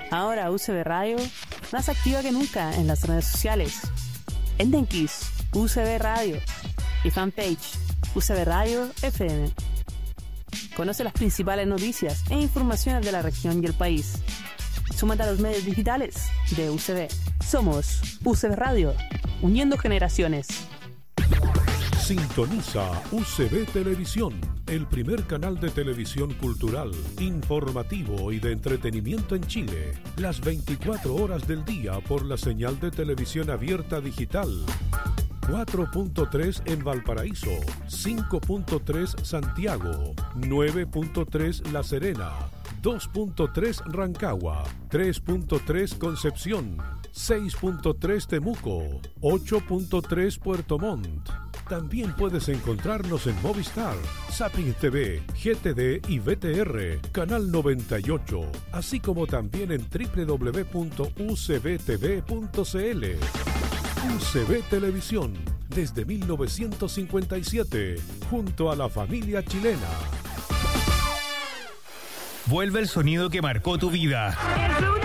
Ahora UCB Radio, más activa que nunca en las redes sociales. En Denquis, UCB Radio y fanpage UCB Radio FM. Conoce las principales noticias e informaciones de la región y el país. Súmate a los medios digitales de UCB. Somos UCB Radio, uniendo generaciones. Sintoniza UCB Televisión, el primer canal de televisión cultural, informativo y de entretenimiento en Chile. Las 24 horas del día por la señal de televisión abierta digital. 4.3 en Valparaíso, 5.3 Santiago, 9.3 La Serena, 2.3 Rancagua, 3.3 Concepción, 6.3 Temuco, 8.3 Puerto Montt. También puedes encontrarnos en Movistar, Zapping TV, GTD y VTR, Canal 98, así como también en www.ucbtv.cl. UCB Televisión, desde 1957, junto a la familia chilena. Vuelve el sonido que marcó tu vida.